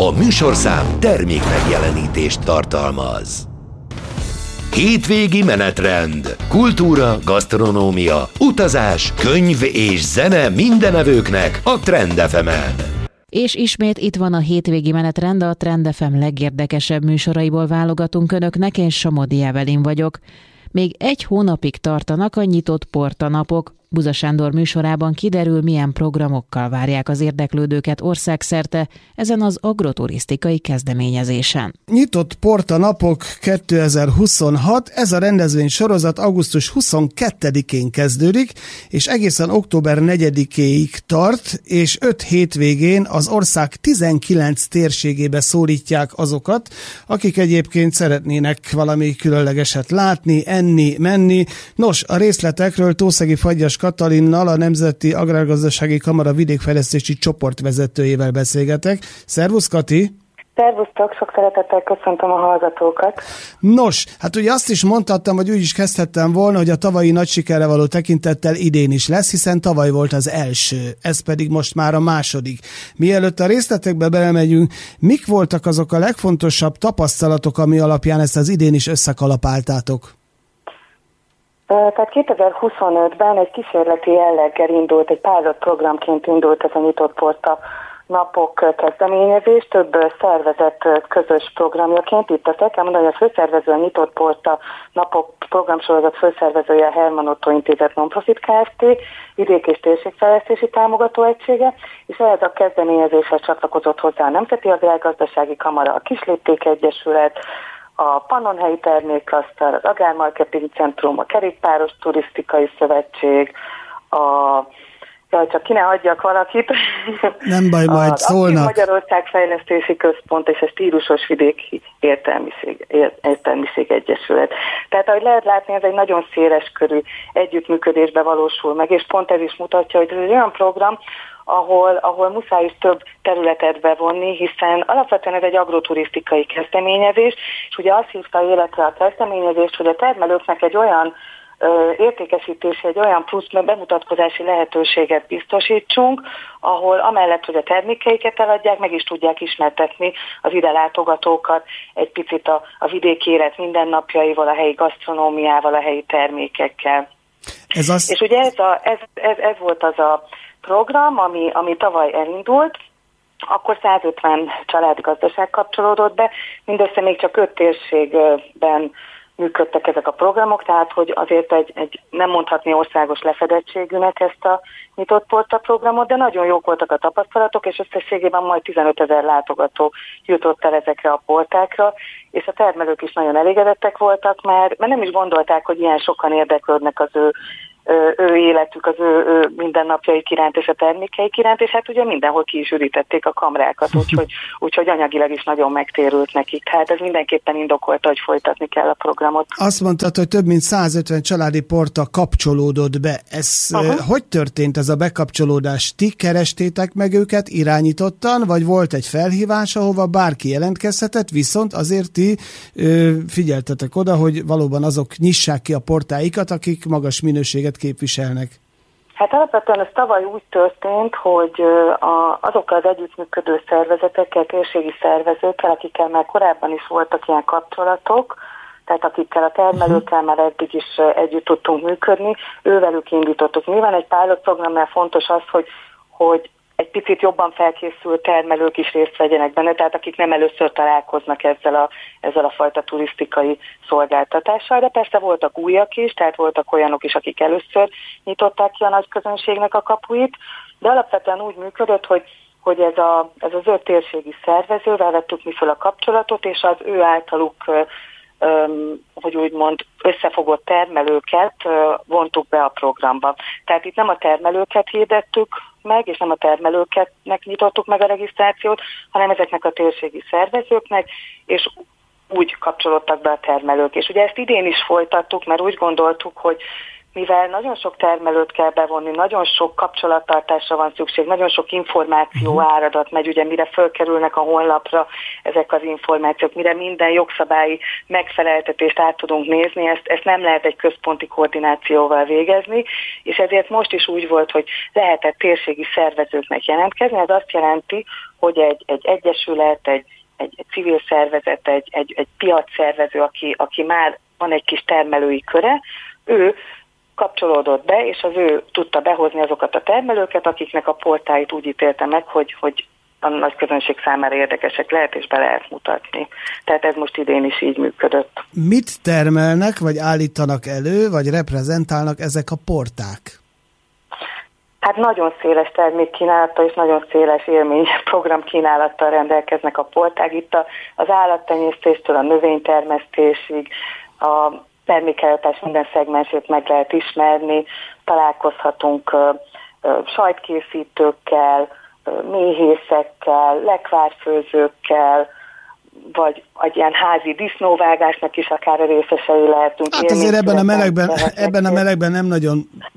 A műsorszám termék megjelenítést tartalmaz. Hétvégi menetrend, kultúra, gasztronómia, utazás, könyv és zene mindenevőknek a Trend FM-en. És ismét itt van a hétvégi menetrend, a Trend FM legérdekesebb műsoraiból válogatunk önöknek, én Somodi Evelyn vagyok. Még egy hónapig tartanak a nyitott portanapok. Buza Sándor műsorában kiderül, milyen programokkal várják az érdeklődőket országszerte ezen az agroturisztikai kezdeményezésen. Nyitott portanapok 2026, ez a rendezvény sorozat augusztus 22-én kezdődik, és egészen október 4-éig tart, és 5 hétvégén az ország 19 térségébe szórítják azokat, akik egyébként szeretnének valami különlegeset látni, enni, menni. Nos, a részletekről Tószegi Fagyas Katalinnal, a Nemzeti Agrárgazdasági Kamara vidékfejlesztési csoportvezetőjével beszélgetek. Szervusz, Kati! Szervusztok, sok szeretettel köszöntöm a hallgatókat. Nos, hát ugye azt is mondhattam, hogy úgy is kezdhettem volna, hogy a tavalyi nagy sikerre való tekintettel idén is lesz, hiszen tavaly volt az első, ez pedig most már a második. Mielőtt a részletekbe belemegyünk, mik voltak azok a legfontosabb tapasztalatok, ami alapján ezt az idén is összekalapáltátok? Tehát 2025-ben egy kísérleti jelleggel indult, egy pilotprogramként indult ez a nyitott porta napok kezdeményezés, több szervezet közös programjaként. Itt azt el kell mondani, hogy a főszervező a nyitott porta napok programsorozat főszervezője a Herman Otto Intézet Nonprofit Kft. Vidék- és térségfejlesztési támogató egysége, és ehhez a kezdeményezéshez csatlakozott hozzá a Nemzeti Agrárgazdasági Kamara, a Kislépték Egyesület, a Pannonhelyi Termékklaszter, az Agrármarketing Centrum, a Kerékpáros Turisztikai Szövetség, csak ki ne hagyjak valakit. Nem baj, majd szólnak. Magyarország Fejlesztési Központ és a Stílusos Vidéki Értelmiség Egyesület. Tehát ahogy lehet látni, ez egy nagyon széles körű együttműködésbe valósul meg, és pont ez is mutatja, hogy ez egy olyan program, ahol muszáj is több területet bevonni, hiszen alapvetően ez egy agroturisztikai kezdeményezés, és ugye azt hívta életre a kezdeményezést, hogy a termelőknek egy olyan értékesítési, egy olyan plusz bemutatkozási lehetőséget biztosítsunk, ahol amellett, hogy a termékeiket eladják, meg is tudják ismertetni az ide látogatókat egy picit a vidéki élet mindennapjaival, a helyi gasztronómiával, a helyi termékekkel. És ugye ez volt az a program, ami tavaly elindult, akkor 150 családi gazdaság kapcsolódott be, mindössze még csak 5 térségben működtek ezek a programok, tehát hogy azért egy nem mondhatni országos lefedettségűnek ezt a nyitott porta programot, de nagyon jók voltak a tapasztalatok, és összességében majd 15 000 látogató jutott el ezekre a portákra, és a termelők is nagyon elégedettek voltak, mert nem is gondolták, hogy ilyen sokan érdeklődnek az ő életük, az ő mindennapjaik iránt és a termékeik iránt, és hát ugye mindenhol ki is ürítették a kamrákat, úgyhogy anyagilag is nagyon megtérült nekik. Tehát ez mindenképpen indokolta, hogy folytatni kell a programot. Azt mondtad, hogy több mint 150 családi porta kapcsolódott be. Ez hogy történt ez a bekapcsolódás? Ti kerestétek meg őket irányítottan, vagy volt egy felhívás, ahova bárki jelentkezhetett, viszont azért ti figyeltetek oda, hogy valóban azok nyissák ki a portáikat, akik magas minőséget képviselnek? Hát alapvetően ez tavaly úgy történt, hogy azokkal az együttműködő szervezetekkel, térségi szervezőkkel, akikkel már korábban is voltak ilyen kapcsolatok, tehát akikkel a termelőkkel már eddig is együtt tudtunk működni, ővelük indítottuk. Nyilván egy pilot programnál fontos az, hogy egy picit jobban felkészült termelők is részt vegyenek benne, tehát akik nem először találkoznak ezzel a fajta turisztikai szolgáltatással, de persze voltak újak is, tehát voltak olyanok is, akik először nyitották ki a nagy közönségnek a kapuit, de alapvetően úgy működött, hogy ez az 5 térségi szervezővel vettük mi fel a kapcsolatot, és az ő általuk hogy úgymond összefogott termelőket vontuk be a programba. Tehát itt nem a termelőket hirdettük meg, és nem a termelőknek nyitottuk meg a regisztrációt, hanem ezeknek a térségi szervezőknek, és úgy kapcsolódtak be a termelők. És ugye ezt idén is folytattuk, mert úgy gondoltuk, hogy mivel nagyon sok termelőt kell bevonni, nagyon sok kapcsolattartásra van szükség, nagyon sok információ áradat megy, ugye mire fölkerülnek a honlapra ezek az információk, mire minden jogszabályi megfeleltetést át tudunk nézni, ezt nem lehet egy központi koordinációval végezni, és ezért most is úgy volt, hogy lehetett térségi szervezőknek jelentkezni. Ez azt jelenti, hogy egy egyesület, egy civil szervezet, egy piacszervező, aki már van egy kis termelői köre, ő kapcsolódott be, és az ő tudta behozni azokat a termelőket, akiknek a portáit úgy ítélte meg, hogy a nagy közönség számára érdekesek lehet, és be lehet mutatni. Tehát ez most idén is így működött. Mit termelnek, vagy állítanak elő, vagy reprezentálnak ezek a porták? Hát nagyon széles termékkínálattal és nagyon széles élményprogram kínálattal rendelkeznek a porták. Itt az állattenyésztéstől a növénytermesztésig, a termékellátás minden szegmensét meg lehet ismerni, találkozhatunk sajtkészítőkkel, méhészekkel, lekvárfőzőkkel, vagy egy ilyen házi disznóvágásnak is akár a részesei lehetünk. Hát azért ebben a melegben nem nagyon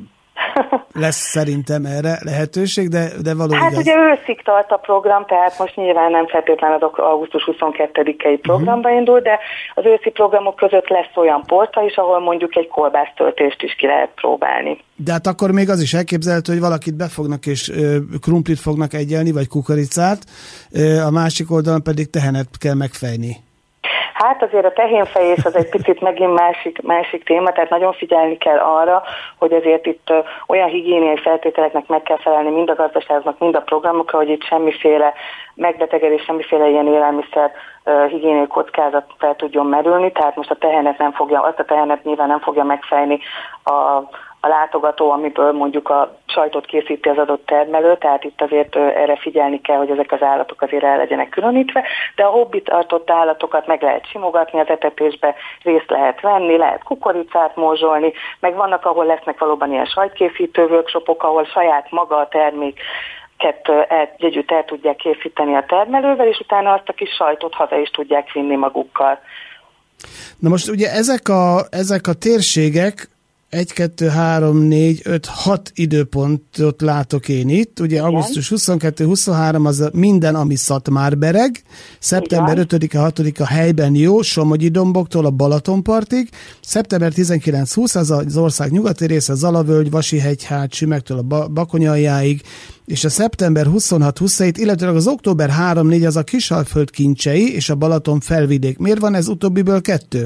lesz szerintem erre lehetőség, de valóban. Hát ugye őszig tart a program, tehát most nyilván nem feltétlenül az augusztus 22-i programba indul, de az őszi programok között lesz olyan porta is, ahol mondjuk egy kolbásztöltést is ki lehet próbálni. De hát akkor még az is elképzelhető, hogy valakit befognak és krumplit fognak egyelni, vagy kukoricát, a másik oldalon pedig tehenet kell megfejni. Hát azért a tehénfejés az egy picit megint másik téma, tehát nagyon figyelni kell arra, hogy azért itt olyan higiéniai feltételeknek meg kell felelni mind a gazdaságnak, mind a programokra, hogy itt semmiféle megbetegedés, semmiféle ilyen élelmiszer higiéniai kockázat fel tudjon merülni, tehát most azt a tehenet nyilván nem fogja megfejni a látogató, amiből mondjuk a sajtot készíti az adott termelő, tehát itt azért erre figyelni kell, hogy ezek az állatok azért el legyenek különítve, de a hobbi tartott állatokat meg lehet simogatni, az etetésbe részt lehet venni, lehet kukoricát morzsolni, meg vannak, ahol lesznek valóban ilyen sajtkészítő workshopok, ahol saját maga a termék együtt el tudják készíteni a termelővel, és utána azt a kis sajtot haza is tudják vinni magukkal. Na most ugye ezek a térségek 1, 2, 3, 4, 5, 6 időpontot látok én itt. Ugye augusztus 22-23 az minden, ami Szatmárbereg, szeptember 5-e, 6-a helyben jó, Somogyi-domboktól a Balatonpartig, szeptember 19-20 az ország nyugati része, Zalavölgy, Vasihegyhát, Sümegtől a Bakonyaljáig, és a szeptember 26-27, illetve az október 3-4 az a Kisalföld kincsei és a Balaton felvidék. Miért van ez utóbbiből 2?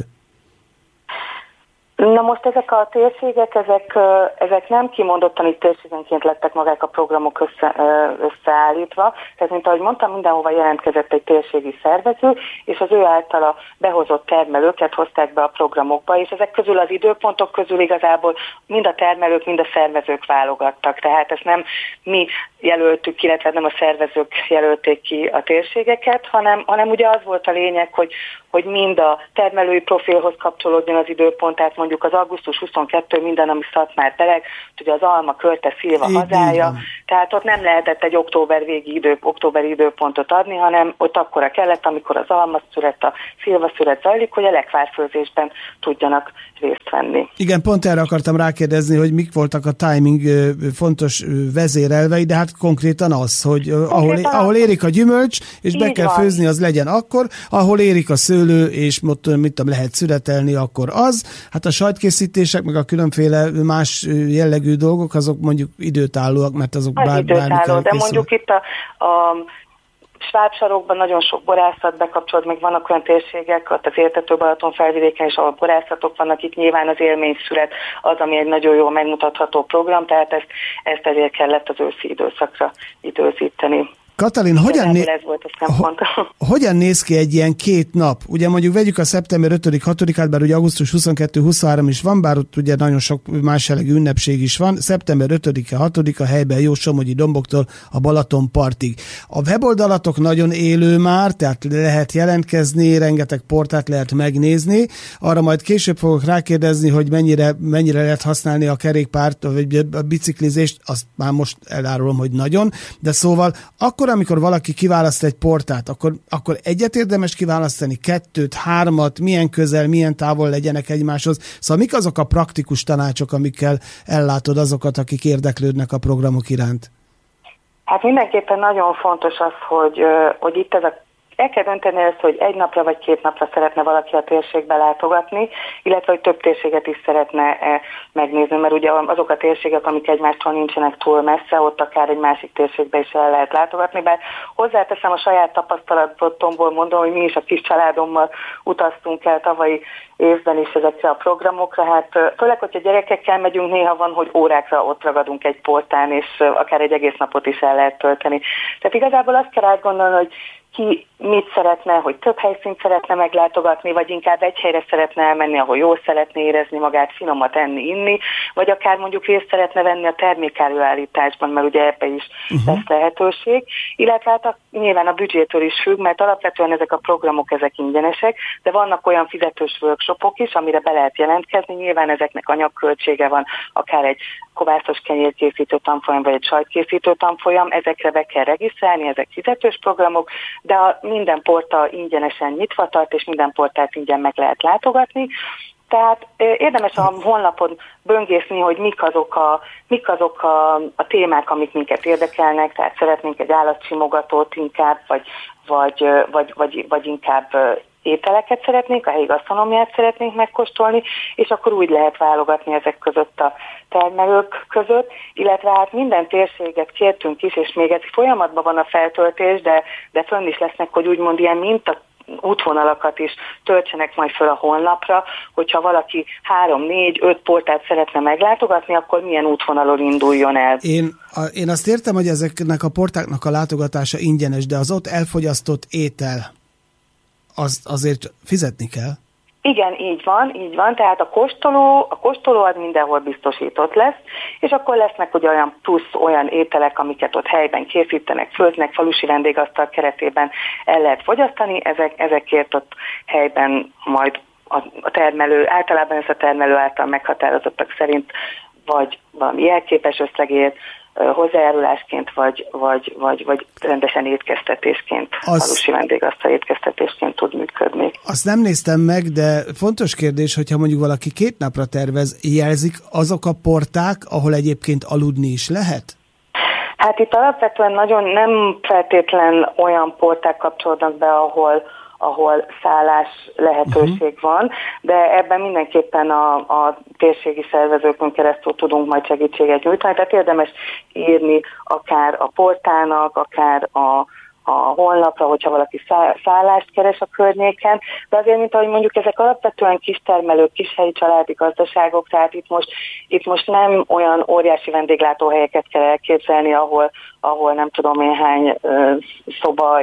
Na most ezek a térségek, ezek nem kimondottan itt térségenként lettek magák a programok összeállítva, tehát mint ahogy mondtam, mindenhova jelentkezett egy térségi szervező, és az ő általa behozott termelőket hozták be a programokba, és ezek közül az időpontok közül igazából mind a termelők, mind a szervezők válogattak, tehát ezt nem mi jelöltük, illetve nem a szervezők jelölték ki a térségeket, hanem ugye az volt a lényeg, hogy mind a termelői profilhoz kapcsolódjon az időpont, tehát mondjuk az augusztus 22 minden, ami Szatmárbereg, ugye az alma, körte, szilva hazája, tehát ott nem lehetett egy októberi időpontot adni, hanem ott akkora kellett, amikor az alma szület, a szilva szület zajlik, hogy a lekvárfőzésben tudjanak részt venni. Igen, pont erre akartam rákérdezni, hogy mik voltak a timing fontos vezérelvei, de hát konkrétan az, hogy ahol érik a gyümölcs, és be kell főzni, az legyen akkor, ahol érik a szőlő, és lehet születelni, akkor az. Hát a sajtkészítések, meg a különféle más jellegű dolgok, azok mondjuk időtállóak, mert azok bármikor de mondjuk itt a Svábsarokban nagyon sok borászat bekapcsolt, még vannak olyan térségek, ott az Értető-Balaton felvidéken is, ahol borászatok vannak, itt nyilván az élményszület az, ami egy nagyon jól megmutatható program, tehát ezt ezért kellett az őszi időszakra időzíteni. Katalin, hogyan néz ki egy ilyen 2 nap? Ugye mondjuk vegyük a szeptember 5-6-át, bár ugye augusztus 22-23 is van, bár ott ugye nagyon sok más jellegű ünnepség is van. Szeptember 5-e, 6-a helyben jó, Somogyi-domboktól a Balatonpartig. A weboldalatok nagyon élő már, tehát lehet jelentkezni, rengeteg portát lehet megnézni. Arra majd később fogok rákérdezni, hogy mennyire lehet használni a kerékpárt, vagy a biciklizést, azt már most elárulom, hogy nagyon. De szóval akkor amikor valaki kiválaszt egy portát, akkor egyet érdemes kiválasztani, 2, 3, milyen közel, milyen távol legyenek egymáshoz. Szóval mik azok a praktikus tanácsok, amikkel ellátod azokat, akik érdeklődnek a programok iránt? Hát mindenképpen nagyon fontos az, hogy itt el kell dönteni ezt, hogy 1 napra vagy 2 napra szeretne valaki a térségbe látogatni, illetve hogy több térséget is szeretne megnézni, mert ugye azok a térségek, amik egymástól nincsenek túl messze, ott akár egy másik térségbe is el lehet látogatni, bár hozzáteszem, a saját tapasztalatomból mondom, hogy mi is a kis családommal utaztunk el tavalyi évben is ezekre a programokra, hát főleg, hogyha gyerekekkel megyünk, néha van, hogy órákra ott ragadunk egy portán, és akár egy egész napot is el lehet tölteni. Tehát igazából azt kell átgondolni, hogy ki mit szeretne, hogy több helyszínt szeretne meglátogatni, vagy inkább egy helyre szeretne elmenni, ahol jól szeretné érezni magát, finomat enni, inni, vagy akár mondjuk részt szeretne venni a termékelőállításban, mert ugye ebbe is lesz lehetőség. Illetve hát nyilván a büdzsétől is függ, mert alapvetően ezek a programok ezek ingyenesek, de vannak olyan fizetős workshopok is, amire be lehet jelentkezni, nyilván ezeknek anyagköltsége van, akár egy kovászos kenyérkészítő tanfolyam, vagy egy sajtkészítő tanfolyam, ezekre be kell regisztrálni, ezek fizetős programok, de minden portál ingyenesen nyitva tart, és minden portált ingyen meg lehet látogatni. Tehát érdemes a honlapon böngészni, hogy mik azok a témák, amik minket érdekelnek, tehát szeretnénk egy állatsimogatót inkább, vagy inkább ételeket szeretnénk, a helyi gasztronómiát szeretnénk megkóstolni, és akkor úgy lehet válogatni ezek között a termelők között, illetve hát minden térséget kértünk is, és még ez folyamatban van a feltöltés, de fönn is lesznek, hogy úgymond ilyen minta útvonalakat is töltsenek majd föl a honlapra, hogyha valaki 3, 4, 5 portát szeretne meglátogatni, akkor milyen útvonalon induljon el. Én azt értem, hogy ezeknek a portáknak a látogatása ingyenes, de az ott elfogyasztott étel, azért fizetni kell? Igen, így van, tehát a kóstoló az mindenhol biztosított lesz, és akkor lesznek ugye olyan ételek, amiket ott helyben készítenek, főznek, falusi vendégasztal keretében el lehet fogyasztani, ezekért ott helyben majd a termelő, általában ez a termelő által meghatározottak szerint vagy valami jelképes összegért, hozzájárulásként, vagy rendesen étkeztetésként, falusi vendégasztal étkeztetésként tud működni. Azt nem néztem meg, de fontos kérdés, hogyha mondjuk valaki 2 napra tervez, jelzik azok a porták, ahol egyébként aludni is lehet? Hát itt alapvetően nagyon nem feltétlen olyan porták kapcsolódnak be, ahol szállás lehetőség van, de ebben mindenképpen a térségi szervezőkön keresztül tudunk majd segítséget nyújtani, tehát érdemes írni akár a portának, akár a honlapra, hogyha valaki szállást keres a környéken, de azért, mint ahogy mondjuk ezek alapvetően kistermelők, kishelyi családi gazdaságok, tehát itt most nem olyan óriási vendéglátóhelyeket kell elképzelni, ahol nem tudom én hány szoba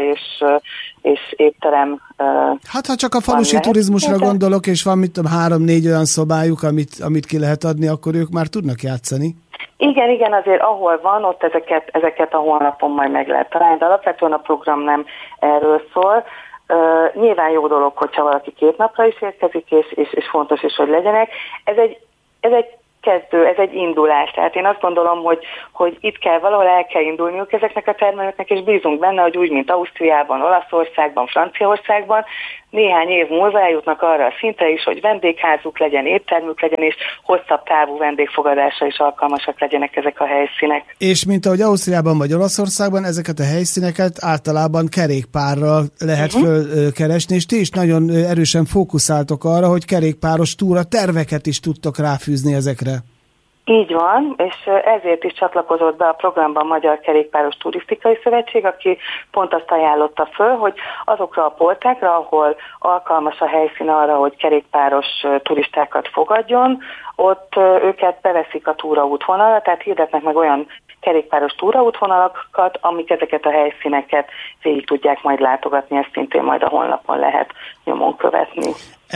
és étterem. Hát ha csak a falusi turizmusra gondolok, és van 3-4 olyan szobájuk, amit ki lehet adni, akkor ők már tudnak játszani. Igen, azért ahol van, ott ezeket a honlapon majd meg lehet találni, de alapvetően a program nem erről szól. Nyilván jó dolog, hogyha valaki 2 napra is érkezik, és fontos is, hogy legyenek. Ez egy kezdő, ez egy indulás. Tehát én azt gondolom, hogy itt kell valahol el kell indulniuk ezeknek a termelőknek, és bízunk benne, hogy úgy, mint Ausztriában, Olaszországban, Franciaországban, néhány év múlva eljutnak arra a szintre is, hogy vendégházuk legyen, éttermük legyen, és hosszabb távú vendégfogadásra is alkalmasak legyenek ezek a helyszínek. És mint ahogy Ausztriában vagy Olaszországban, ezeket a helyszíneket általában kerékpárral lehet fölkeresni, és ti is nagyon erősen fókuszáltok arra, hogy kerékpáros túra terveket is tudtok ráfűzni ezekre. Így van, és ezért is csatlakozott be a programban a Magyar Kerékpáros Turisztikai Szövetség, aki pont azt ajánlotta föl, hogy azokra a portákra, ahol alkalmas a helyszín arra, hogy kerékpáros turistákat fogadjon, ott őket beveszik a túraútvonalra, tehát hirdetnek meg olyan kerékpáros túraútvonalakat, amik ezeket a helyszíneket végig tudják majd látogatni, ezt szintén majd a honlapon lehet nyomon követni.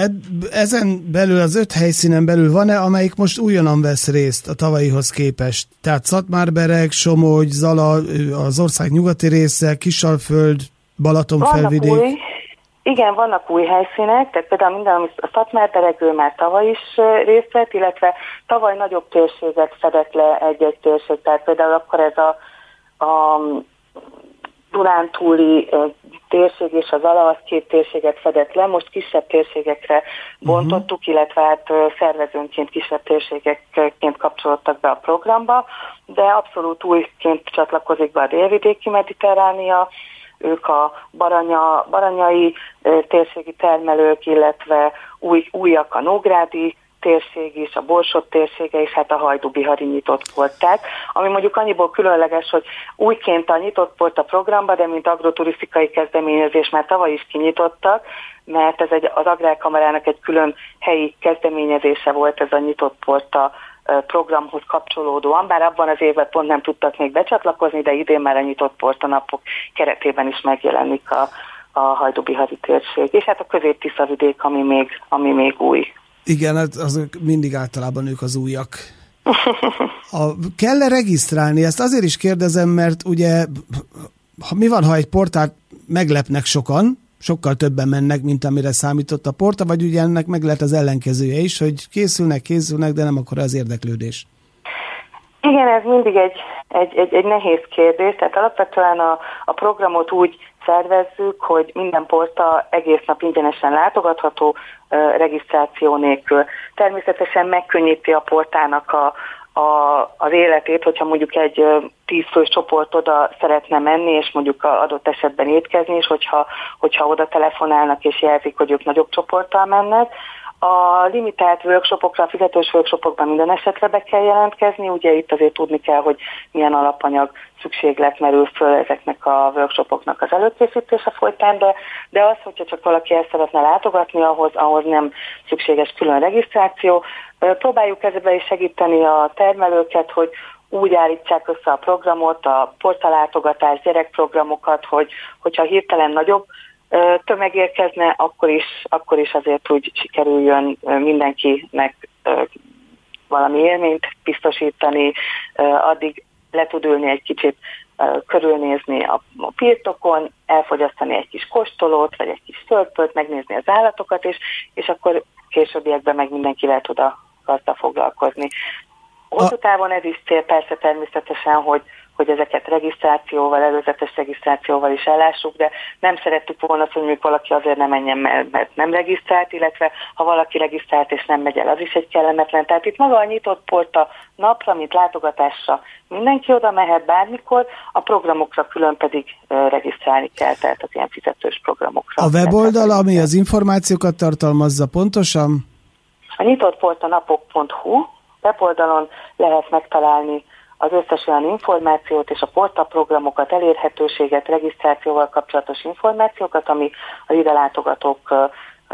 Ezen belül az 5 helyszínen belül van-e, amelyik most újonnan vesz részt a tavalyihoz képest? Tehát Szatmárbereg, Somogy, Zala, az ország nyugati része, Kisalföld, Balatonfelvidék. Igen, vannak új helyszínek, tehát például minden, ami a Szatmárberegről már tavaly is részt vett, illetve tavaly nagyobb térséget fedett le egy-egy térség, tehát például akkor ez a Dunántúli térség és az Alasz 2 térséget fedett le, most kisebb térségekre bontottuk, illetve hát szervezőnként kisebb térségekként kapcsolódtak be a programba, de abszolút újként csatlakozik be a délvidéki mediterránia, ők a baranyai térségi termelők, illetve újak a nógrádi térség is, a Borsod térsége és hát a hajdú-bihari nyitott porták, ami mondjuk annyiból különleges, hogy újként a nyitott port a programba, de mint agroturisztikai kezdeményezés már tavaly is kinyitottak, mert ez az Agrárkamarának egy külön helyi kezdeményezése volt ez a nyitott port a programhoz kapcsolódóan, bár abban az évben pont nem tudtak még becsatlakozni, de idén már a nyitott port a napok keretében is megjelenik a hajdú-bihari térség, és hát a Közép-Tisza-vidék, ami még új. Igen, azok mindig általában ők az újak. Kell-e regisztrálni? Ezt azért is kérdezem, mert ugye mi van, ha egy portát meglepnek sokkal többen mennek, mint amire számított a porta, vagy ugye ennek meg lehet az ellenkezője is, hogy készülnek, de nem akkora az érdeklődés. Igen, ez mindig egy nehéz kérdés, tehát alapvetően a programot úgy szervezzük, hogy minden porta egész nap ingyenesen látogatható, regisztráció nélkül. Természetesen megkönnyíti a portának az életét, hogyha mondjuk egy 10 fős csoport oda szeretne menni, és mondjuk adott esetben étkezni, és hogyha oda telefonálnak és jelzik, hogy ők nagyobb csoporttal mennek. A limitált workshopokra, a fizetős workshopokban minden esetre be kell jelentkezni, ugye itt azért tudni kell, hogy milyen alapanyag szükséglet merül föl ezeknek a workshopoknak az előkészítése folytán, de az, hogyha csak valaki el szeretne látogatni, ahhoz nem szükséges külön regisztráció. Próbáljuk ezzel is segíteni a termelőket, hogy úgy állítsák össze a programot, a portalátogatás, gyerekprogramokat, hogyha hirtelen nagyobb tömeg érkezne, akkor is azért úgy sikerüljön mindenkinek valami élményt biztosítani, addig le tud ülni egy kicsit, körülnézni a birtokon, elfogyasztani egy kis kóstolót, vagy egy kis szörpöt, megnézni az állatokat, és akkor későbbiekben meg mindenki le tud azzal foglalkozni. Hosszú távon ez is cél, persze természetesen, hogy ezeket regisztrációval, előzetes regisztrációval is ellássuk, de nem szerettük volna, hogy mondjuk valaki azért nem menjen, mert nem regisztrált, illetve ha valaki regisztrált és nem megy el, az is egy kellemetlen. Tehát itt maga a nyitott porta napra, mint látogatásra mindenki oda mehet bármikor, a programokra külön pedig regisztrálni kell, tehát az ilyen fizetős programokra. A weboldal, ami az információkat tartalmazza pontosan? A nyitottportanapok.hu weboldalon lehet megtalálni az összes olyan információt és a portaprogramokat, elérhetőséget, regisztrációval kapcsolatos információkat, ami az ide látogatók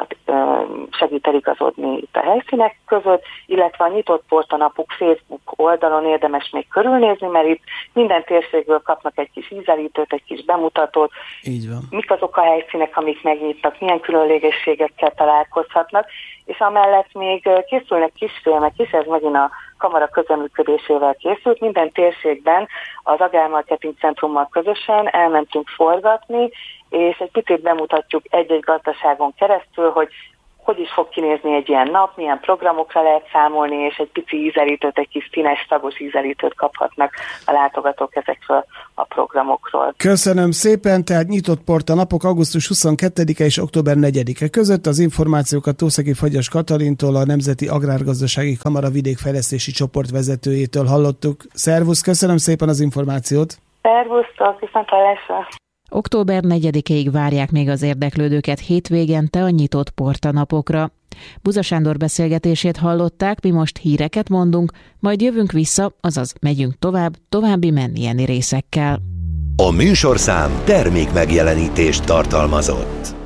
segít eligazodni itt a helyszínek között, illetve a Nyitott Portanapok Facebook oldalon érdemes még körülnézni, mert itt minden térségből kapnak egy kis ízelítőt, egy kis bemutatót. Így van. Mik azok a helyszínek, amik megnyitnak, milyen különlegességekkel találkozhatnak, és amellett még készülnek kisfilmek is, ez megint a kamara közreműködésével készült. Minden térségben az Agrármarketing Centrummal közösen elmentünk forgatni, és egy picit bemutatjuk egy-egy gazdaságon keresztül, hogy is fog kinézni egy ilyen nap, milyen programokra lehet számolni, és egy pici ízelítőt, egy kis színes, szagos ízelítőt kaphatnak a látogatók ezekről a programokról. Köszönöm szépen, tehát Nyitott Portanapok augusztus 22-e és október 4-e között. Az információkat Tószegi Fagyas Katalintól, a Nemzeti Agrárgazdasági Kamara vidékfejlesztési csoport vezetőjétől hallottuk. Szervusz, köszönöm szépen az információt! Szervusztok, viszontlátásra! Október 4-ig várják még az érdeklődőket hétvégente a Nyitott Portanapokra. Buza Sándor beszélgetését hallották, mi most híreket mondunk, majd jövünk vissza, azaz megyünk tovább, további mennieni részekkel. A műsorszám termék megjelenítést tartalmazott.